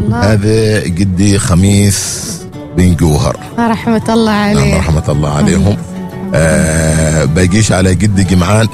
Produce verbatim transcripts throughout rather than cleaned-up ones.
الله. هذا جدي خميس بن جوهر رحمة الله عليه. نعم رحمة الله عليهم. آه بيجيش على جدي جمعان.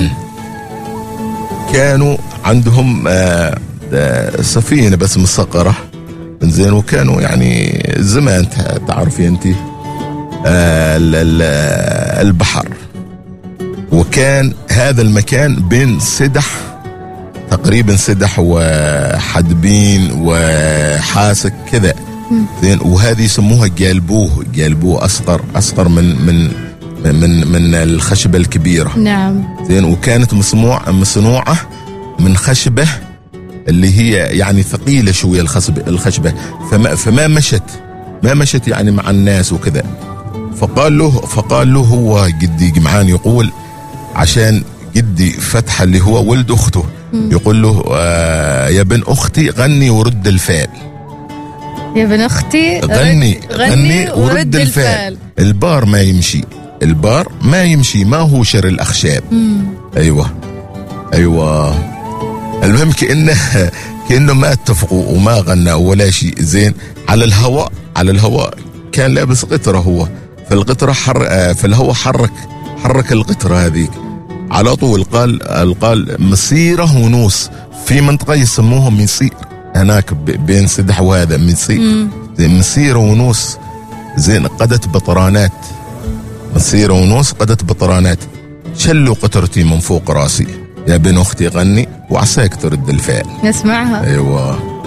كانوا عندهم آه سفينة بس مسقرة زين، وكانوا يعني زمان تعرفي انت آه البحر، وكان هذا المكان بين سدح تقريبا، سدح وحدبين وحاسك كذا زين، وهذه يسموها جالبوه. جالبوه اصغر اصغر من من من من الخشبة الكبيرة. نعم زين، وكانت مصنوعة مصنوعة من خشبة اللي هي يعني ثقيلة شوية الخشبة الخشبة فما فما مشت ما مشت يعني مع الناس وكذا. فقال له فقال له هو جدي جمعان يقول عشان جدي فتح اللي هو ولد أخته يقول له آه يا بن أختي غني ورد الفال. يا بن أختي غني غني ورد الفال. البار ما يمشي، البار ما يمشي، ما هو شر الأخشاب. مم. أيوة أيوة. المهم كأنه كأنه ما اتفقوا وما غنى ولا شيء زين. على الهواء على الهواء كان لابس قطرة هو، فالقطرة حر في الهواء حرك حرك القطرة هذيك على طول. قال قال مسيرة ونوس في منطقة يسموها مصير هناك بين سدح وهذا مصير زين، مسيرة ونوس زين قدت بطرانات، مسيرة ونوس قدت بطرانات، شلوا قطرتي من فوق راسي يا بن أختي غني وعساك ترد الفعل. نسمعها. أيوة.